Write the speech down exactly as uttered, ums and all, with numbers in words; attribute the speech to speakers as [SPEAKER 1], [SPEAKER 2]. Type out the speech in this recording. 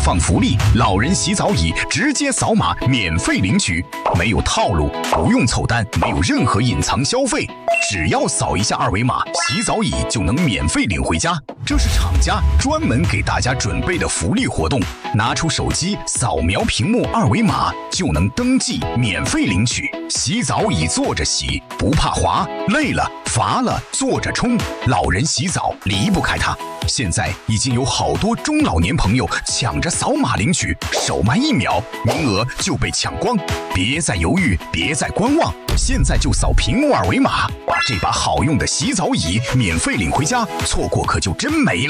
[SPEAKER 1] 放福利，老人洗澡椅直接扫码免费领取，没有套路，不用凑单，没有任何隐藏消费，只要扫一下二维码，洗澡椅就能免费领回家。这是厂家专门给大家准备的福利活动，拿出手机扫描屏幕二维码就能登记免费领取。洗澡椅坐着洗，不怕滑，累了乏了坐着冲，老人洗澡离不开它。现在已经有好多中老年朋友抢着扫码领取，手慢一秒，名额就被抢光。别再犹豫，别再观望，现在就扫屏幕二维码，把这把好用的洗澡椅免费领回家，错过可就真没了。